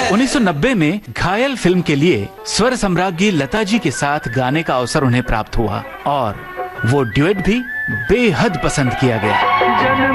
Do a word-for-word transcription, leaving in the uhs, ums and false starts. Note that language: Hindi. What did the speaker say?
उन्नीस सौ नब्बे में घायल फिल्म के लिए स्वर सम्राज्ञी लता जी के साथ गाने का अवसर उन्हें प्राप्त हुआ और वो ड्यूएट भी बेहद पसंद किया गया।